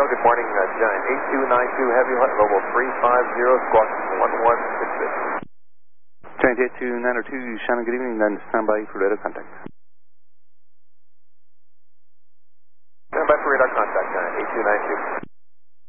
Hotel, good morning, Giant 8292 Heavy, level 350, squawk 1166. Giant 8292, Shannon, good evening, then stand by for radar contact. Stand by for radar contact, Giant 8292.